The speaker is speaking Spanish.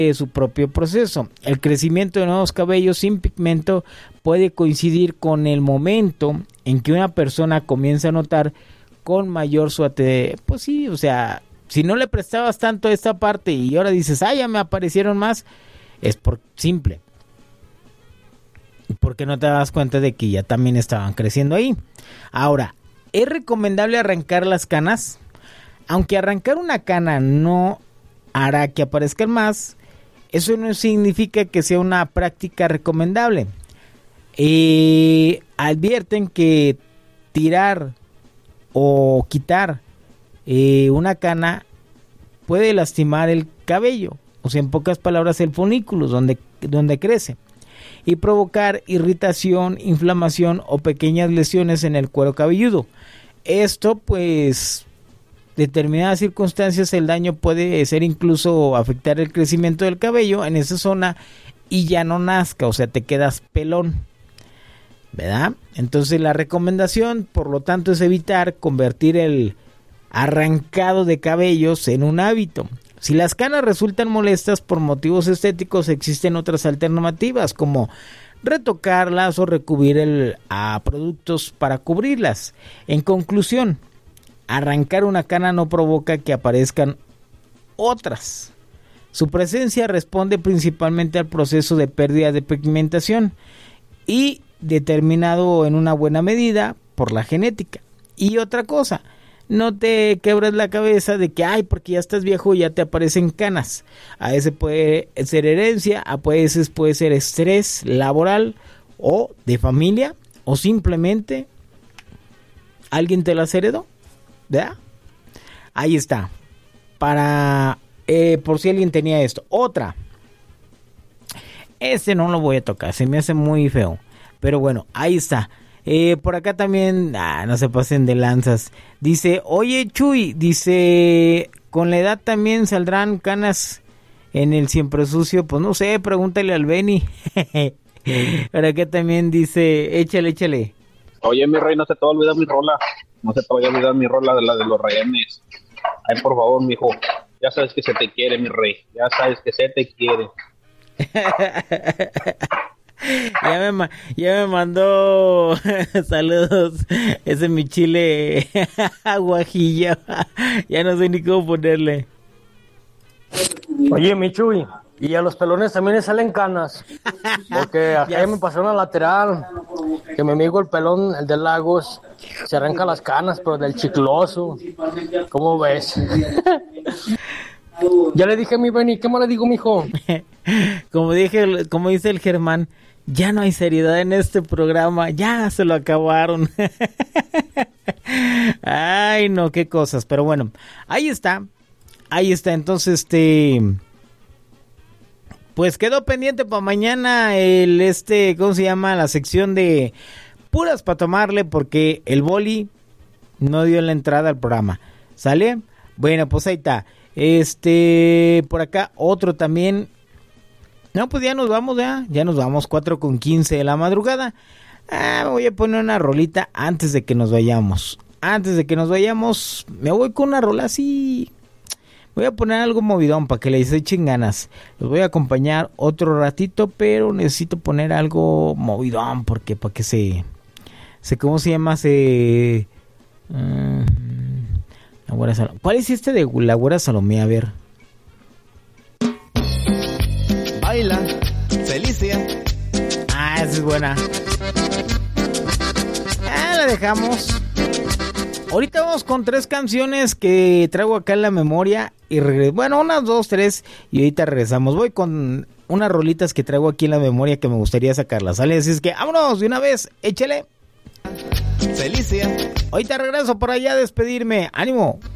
su propio proceso. El crecimiento de nuevos cabellos sin pigmento puede coincidir con el momento en que una persona comienza a notar con mayor suerte, pues sí, o sea, si no le prestabas tanto a esta parte y ahora dices, ya me aparecieron más, es por simple, porque no te das cuenta de que ya también estaban creciendo ahí. Ahora, ¿es recomendable arrancar las canas? Aunque arrancar una cana no hará que aparezcan más, eso no significa que sea una práctica recomendable. Advierten que tirar o quitar una cana puede lastimar el cabello, o sea, en pocas palabras el folículo donde crece, y provocar irritación, inflamación o pequeñas lesiones en el cuero cabelludo. Esto, pues, determinadas circunstancias, el daño puede ser incluso afectar el crecimiento del cabello en esa zona y ya no nazca, o sea, te quedas pelón, ¿verdad? Entonces la recomendación, por lo tanto, es evitar convertir el arrancado de cabellos en un hábito. Si las canas resultan molestas por motivos estéticos, existen otras alternativas como retocarlas o recubrir a productos para cubrirlas. En conclusión, arrancar una cana no provoca que aparezcan otras. Su presencia responde principalmente al proceso de pérdida de pigmentación y determinado en una buena medida por la genética. Y otra cosa, no te quebres la cabeza de que, porque ya estás viejo ya te aparecen canas. A veces puede ser herencia, a veces puede ser estrés laboral o de familia, o simplemente alguien te las heredó, ¿verdad? Ahí está. Para, por si alguien tenía esto. Otra. No lo voy a tocar, se me hace muy feo. Pero bueno, ahí está. Por acá también, no se pasen de lanzas. Dice, oye Chuy, dice, con la edad también saldrán canas en el siempre sucio. Pues no sé, pregúntale al Beni. Por acá también dice, échale. Oye, mi rey, no se te va a olvidar mi rola. No se te vaya a olvidar mi rola de la de los rehenes. Ay, por favor, mijo. Ya sabes que se te quiere, mi rey. Ya sabes que se te quiere. Ya me mandó saludos ese mi chile guajillo. Ya no sé ni cómo ponerle. Oye, mi Chuy, y a los pelones también les salen canas, porque acá me pasó una lateral que mi amigo el pelón, el de Lagos, se arranca las canas, pero del chicloso. ¿Cómo ves? Ya le dije a mi Benny, ¿qué más le digo, mijo? Como dice el Germán, ya no hay seriedad en este programa, ya se lo acabaron. Ay, no, qué cosas, pero bueno, ahí está, entonces pues quedó pendiente para mañana ¿cómo se llama? La sección de puras para tomarle, porque el boli no dio la entrada al programa, ¿sale? Bueno, pues ahí está, por acá otro también. No, pues ya nos vamos, ya nos vamos, 4:15 de la madrugada. Me voy a poner una rolita antes de que nos vayamos. Me voy con una rola así. Voy a poner algo movidón para que les echen ganas. Los voy a acompañar otro ratito, pero necesito poner algo movidón, porque para que ¿cómo se llama? La Güera Salomé. ¿Cuál es de la Güera Salomé? A ver. Baila, Felicia. Esa es buena. La dejamos. Ahorita vamos con 3 canciones que traigo acá en la memoria y unas 2, 3 y ahorita regresamos. Voy con unas rolitas que traigo aquí en la memoria que me gustaría sacarlas, ¿sale? Así es que vámonos de una vez, échale. Felicia. Ahorita regreso por allá a despedirme. ¡Ánimo!